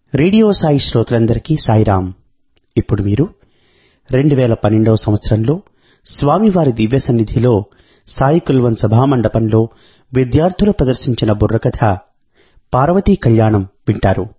Radio Sai శ్రోతలందరికీ సాయిరాం. ఇప్పుడు మీరు 2012వ సంవత్సరంలో స్వామివారి దివ్య సన్నిధిలో సాయి కుల్వన్ సభామండపంలో విద్యార్థులు ప్రదర్శించిన బుర్రకథ పార్వతీ కళ్యాణం వింటారు.